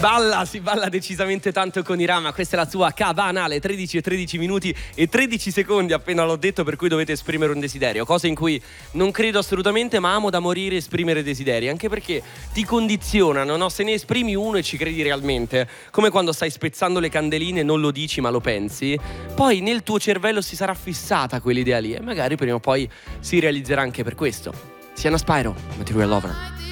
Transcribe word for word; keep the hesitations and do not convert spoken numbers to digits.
balla, si balla decisamente tanto con Irama. Questa è la sua cava anale, tredici e tredici minuti e tredici secondi appena l'ho detto, per cui dovete esprimere un desiderio, cosa in cui non credo assolutamente, ma amo da morire esprimere desideri, anche perché ti condizionano, no? Se ne esprimi uno e ci credi realmente, come quando stai spezzando le candeline, non lo dici ma lo pensi, poi nel tuo cervello si sarà fissata quell'idea lì e magari prima o poi si realizzerà anche per questo. Siano Spyro, Material Lover.